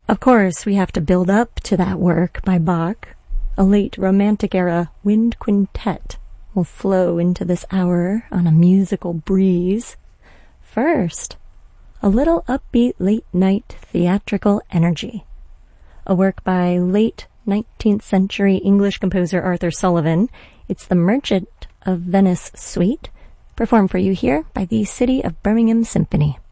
Of course, we have to build up to that work by Bach. A late Romantic-era wind quintet will flow into this hour on a musical breeze. First, a little upbeat late-night theatrical energy. A work by late 19th century English composer Arthur Sullivan. It's the Merchant of Venice Suite, performed for you here by the City of Birmingham Symphony.